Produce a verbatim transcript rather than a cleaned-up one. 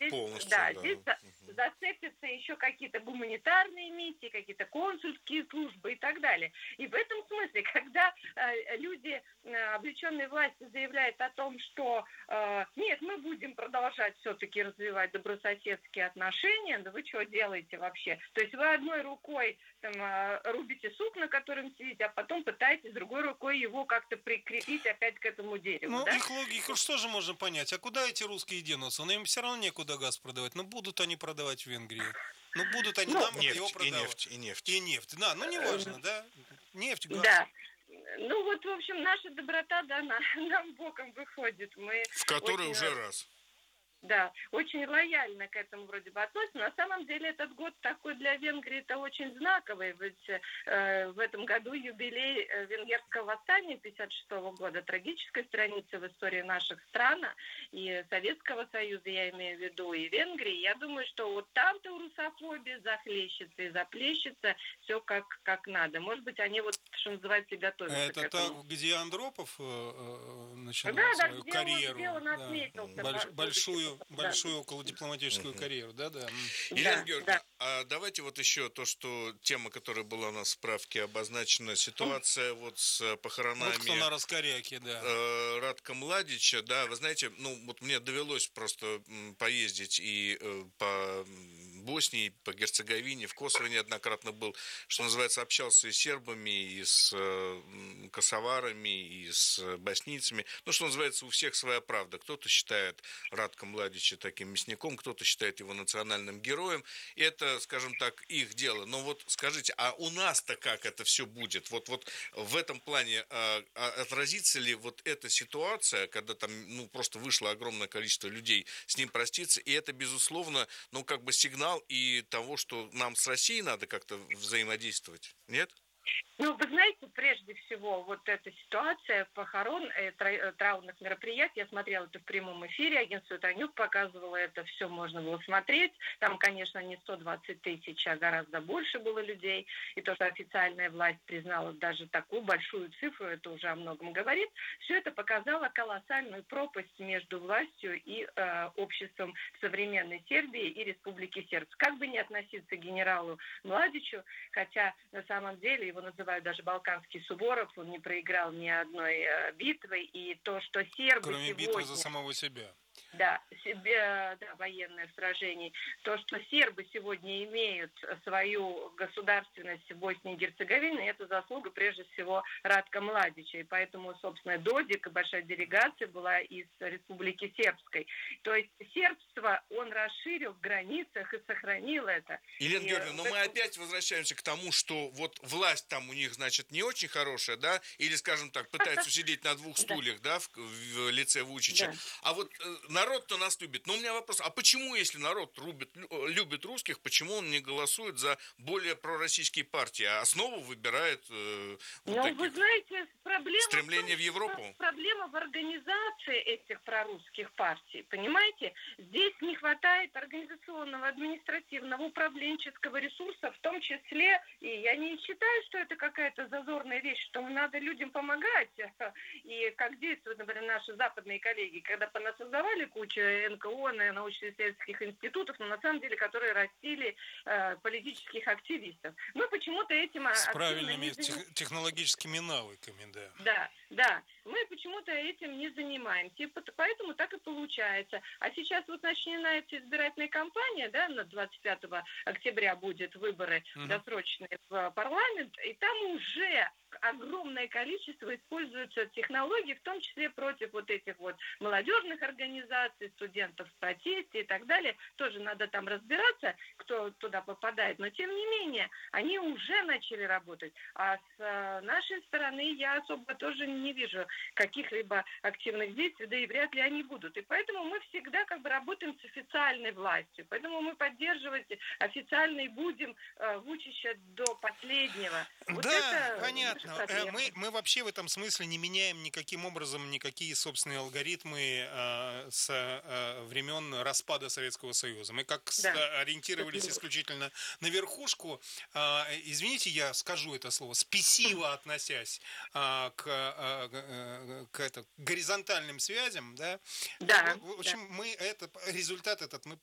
здесь, полностью, да, да. здесь Угу. зацепятся еще какие-то гуманитарные миссии, какие-то консульские службы и так далее. И в этом смысле, когда э, люди, э, облеченные властью, заявляют о том, что э, нет, мы будем продолжать все-таки развивать добрососедские отношения, да вы что делаете вообще? То есть вы одной рукой там, э, рубите сук, на котором сидите, а потом пытаетесь другой рукой его как-то прикрепить опять к этому дереву, Ну, да? их логику что же можно понять? А куда эти русские денутся? Ну, им все равно некуда газ продавать. Ну, будут они продавать в Венгрии. Ну, будут они Ну, нам его Нефть, и продавать. нефть, и нефть. И нефть. Да, ну, неважно, да? Нефть, газ. да. Ну вот, в общем, наша доброта, да, на, нам боком выходит. Мы В который очень, уже раз. да, очень лояльно к этому вроде бы относимся. На самом деле этот год такой для Венгрии это очень знаковый. Ведь э, в этом году юбилей э, венгерского восстания пятьдесят шестого года. Трагическая страница в истории наших стран и Советского Союза, я имею в виду, и Венгрии. Я думаю, что вот там-то русофобия захлещется и заплещется все как, как надо. Может быть, они вот, что называется, готовятся Это к этому. так, где Андропов э, э, начинал Да, да, свою где карьеру. он, где он Да. отметился. Больш- большую, Да. большую околодипломатическую Мгм. карьеру, да, да. Елена Да, Георгиевна, да. а давайте вот еще то, что тема, которая была у нас в справке обозначена, ситуация вот с похоронами Вот кто на Раскоряке, да. э, Радка Младича, да, вы знаете, ну вот мне довелось просто м, поездить и э, по Боснии, по Герцеговине, в Косово неоднократно был, что называется, общался и с сербами, и с э, косоварами, и с боснийцами, ну, что называется, у всех своя правда. Кто-то считает Радка Младича таким мясником, кто-то считает его национальным героем. И это, скажем так, их дело. Но вот скажите, а у нас-то как это все будет? Вот, вот в этом плане а, а отразится ли вот эта ситуация, когда там ну, просто вышло огромное количество людей с ним проститься, и это, безусловно, ну, как бы сигнал и того, что нам с Россией надо как-то взаимодействовать, нет? Ну, вы знаете, прежде всего, вот эта ситуация похорон, э, тра- траурных мероприятий, я смотрела это в прямом эфире, агентство Танюк показывало это, все можно было смотреть. Там, конечно, не сто двадцать тысяч, а гораздо больше было людей. И то, что официальная власть признала даже такую большую цифру, это уже о многом говорит. Все это показало колоссальную пропасть между властью и э, обществом современной Сербии и Республики Сербск. Как бы ни относиться к генералу Младичу, хотя на самом деле его называют даже Балканский Суворов, он не проиграл ни одной э, битвы, и то, что сербы Кроме сегодня... битвы за самого себя. Да, себе, да, военное сражение. То, что сербы сегодня имеют свою государственность в Боснии и Герцеговине, это заслуга прежде всего Радка Младича. И поэтому, собственно, Додик и большая делегация была из Республики Сербской. То есть сербство он расширил в границах и сохранил это. Елена и Георгиевна, но этом... мы опять возвращаемся к тому, что вот власть там у них, значит, не очень хорошая, да, или, скажем так, пытается усидеть на двух стульях, да, в, в лице Вучича. А вот народ-то нас любит. Но у меня вопрос, а почему, если народ рубит, любит русских, почему он не голосует за более пророссийские партии, а снова выбирает э, вот Ну, таких вы знаете, проблема стремления в, в том, Европу? проблема в организации этих прорусских партий, понимаете? Здесь не хватает организационного, административного, управленческого ресурса, в том числе, и я не считаю, что это какая-то зазорная вещь, что надо людям помогать, и как действуют, например, наши западные коллеги, когда понасоздавали кучу эн ка о, научно-исследовательских институтов, но на самом деле, которые растили э, политических активистов. Мы почему-то этим С активно правильными не занимаемся. тех- технологическими навыками, да. Да, да. Мы почему-то этим не занимаемся, и поэтому так и получается. А сейчас вот начинается избирательная кампания, да, на двадцать пятого октября будет выборы Мгм. досрочные в парламент, и там уже огромное количество используется технологий, в том числе против вот этих вот молодежных организаций, студентов в протесте и так далее. Тоже надо там разбираться, кто туда попадает. Но тем не менее, они уже начали работать. А с э, нашей стороны я особо тоже не вижу каких-либо активных действий, да и вряд ли они будут. И поэтому мы всегда как бы работаем с официальной властью. Поэтому мы поддерживать официально и будем э, Вучича до последнего. Вот Да, это понятно. наша Э, проблема. Мы, мы вообще в этом смысле не меняем никаким образом никакие собственные алгоритмы э, с э, времен распада Советского Союза. Мы как с- Да. ориентировались исключительно на верхушку, э, извините, я скажу это слово, спесиво относясь э, к, э, э, к это, горизонтальным связям, да, Да, в, в да. общем, мы это, результат этот мы